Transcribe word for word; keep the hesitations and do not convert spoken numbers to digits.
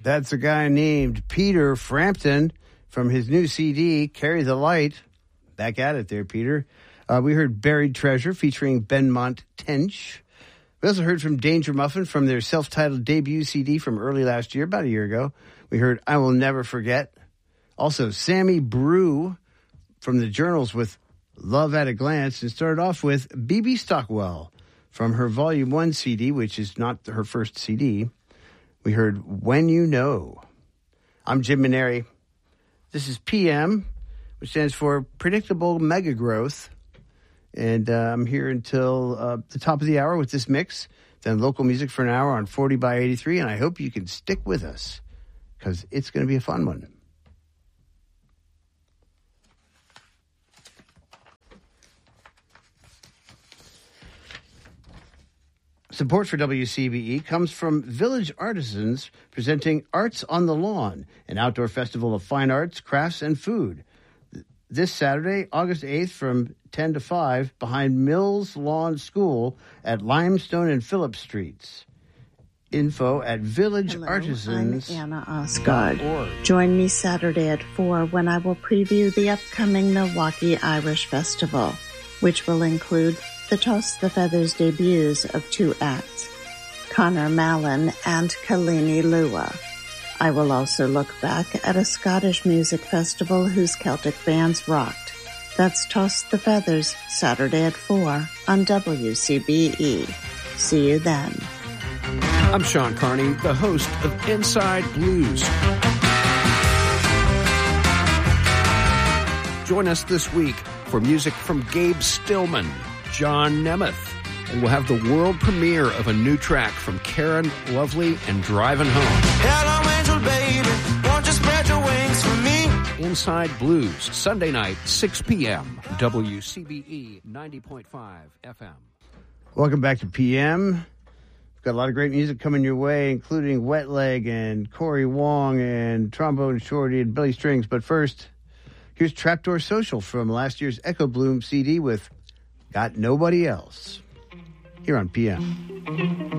That's a guy named Peter Frampton from his new C D, Carry the Light. Back at it there, Peter. Uh, we heard Buried Treasure featuring Benmont Tench. We also heard from Danger Muffin from their self-titled debut C D from early last year, about a year ago. We heard I Will Never Forget. Also, Sammy Brew from the Journals with Love at a Glance, and started off with B B Stockwell from her Volume one C D, which is not her first C D. We heard When You Know. I'm Jim Maneri. This is P M, which stands for Predictable Mega Growth. And uh, I'm here until uh, the top of the hour with this mix. Then local music for an hour on forty by eighty-three. And I hope you can stick with us because it's going to be a fun one. Support for W C B E comes from Village Artisans presenting Arts on the Lawn, an outdoor festival of fine arts, crafts, and food. This Saturday, August eighth from ten to five behind Mills Lawn School at Limestone and Phillip Streets. Info at village artisans dot org. I'm Anna Osgard. Join me Saturday at four when I will preview the upcoming Milwaukee Irish Festival, which will include the Toss the Feathers debuts of two acts, Connor Mallon and Kalini Lua. I will also look back at a Scottish music festival whose Celtic bands rocked. That's Toss the Feathers, Saturday at four on W C B E. See you then. I'm Sean Carney, the host of Inside Blues. Join us this week for music from Gabe Stillman, John Nemeth, and we'll have the world premiere of a new track from Karen Lovely and Driving Home. Hello, angel baby, won't you spread your wings for me? Inside Blues, Sunday night, six p.m., W C B E ninety point five F M. Welcome back to P M. We've got a lot of great music coming your way, including Wet Leg and Corey Wong and Trombone Shorty and Billy Strings. But first, here's Trapdoor Social from last year's Echo Bloom C D with Got Nobody Else, here on P M.